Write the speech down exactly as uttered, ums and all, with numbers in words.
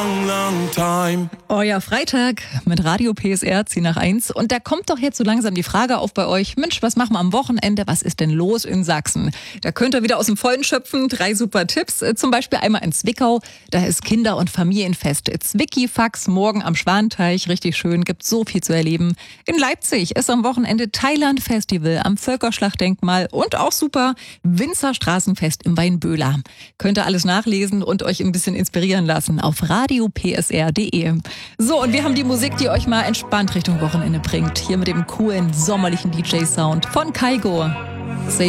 Euer Freitag mit Radio P S R zehn nach eins. Und da kommt doch jetzt so langsam die Frage auf bei euch, Mensch, was machen wir am Wochenende? Was ist denn los in Sachsen? Da könnt ihr wieder aus dem Vollen schöpfen. Drei super Tipps. Zum Beispiel einmal in Zwickau. Da ist Kinder- und Familienfest. Zwickifax morgen am Schwanteich. Richtig schön, gibt so viel zu erleben. In Leipzig ist am Wochenende Thailand-Festival am Völkerschlachtdenkmal. Und auch super, Winzerstraßenfest im Weinböhler. Könnt ihr alles nachlesen und euch ein bisschen inspirieren lassen auf radio p s r punkt d e. So, und wir haben die Musik, die euch mal entspannt Richtung Wochenende bringt. Hier mit dem coolen, sommerlichen D J-Sound von Kaigo.